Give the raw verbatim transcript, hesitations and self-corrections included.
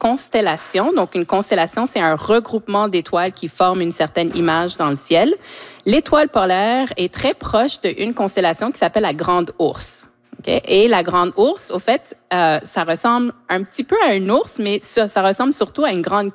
constellations. Donc, une constellation, c'est un regroupement d'étoiles qui forment une certaine image dans le ciel. L'étoile polaire est très proche d'une constellation qui s'appelle la Grande Ourse. Okay? Et la Grande Ourse, au fait, euh, ça ressemble un petit peu à un ours, mais ça, ça ressemble surtout à une grande